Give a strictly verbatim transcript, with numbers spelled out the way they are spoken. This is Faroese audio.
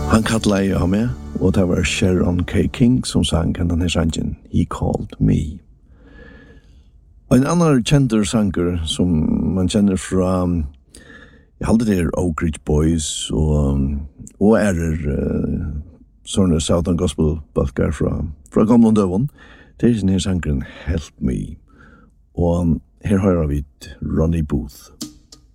Han kallar jag av mig, och det var Sharon K. King som sang den här sangen, He Called Me. En annan kända sanger som man känner från, jag hade det är Oak Ridge Boys och, och är uh, sådana Southern Gospel-balkar från, från gamla dövon. Det är den här sangeren Help Me. Och här har vi Ronnie Booth.